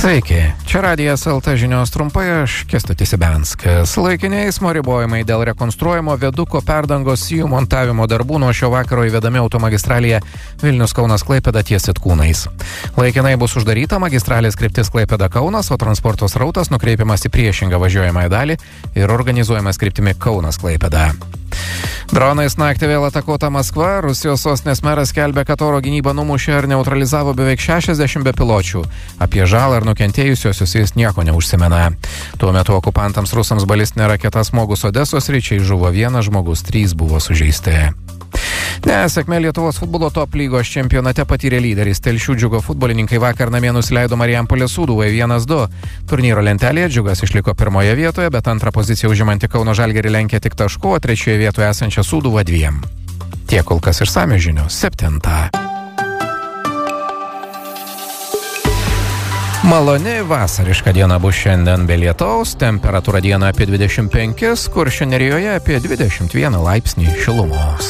Sveiki, čia Radijas LT žinios trumpai, aš Kęstutis Ibianskas. Laikiniai eismo ribojimai dėl rekonstruojamo viaduko perdangos jų montavimo darbų nuo šio vakaro įvedami automagistralėje Vilnius-Kaunas-Klaipėda ties Sitkūnais. Laikinai bus uždaryta magistralės kryptis Klaipėda-Kaunas, o transporto srautas nukreipiamas į priešingą važiuojamąją dalį ir organizuojamas kryptimi Kaunas-Klaipėda. Dronais naktį vėl atakuota Maskva. Rusijos sostinės meras skelbia, kad oro gynyba numušė ir neutralizavo beveik 60 bepiločių. Apie žalą ir nukentėjusiosius jis nieko neužsimena. Tuo metu okupantams rusams balistinė raketa smogus Odesos sričiai žuvo vienas žmogus, 3 buvo sužeisti. Nesėkmė Lietuvos futbolo top lygos čempionate patyrė lyderis. Telšių Džiugo futbolininkai vakar namie nusileido Marijampolės Sūduvai 1-2. Turnyro lentelėje Džiugas išliko pirmoje vietoje, bet antrą poziciją užimantį Kauno Žalgirį lenkė tik tašku, o trečioje vietoje esančią Sūduvą 2. Tiek kol kas išsamios žinios 7. Maloni vasariška diena bus šiandien be lietaus, temperatūra dieną apie 25, Kuršių Nerijoje apie 21 laipsnį šilumos.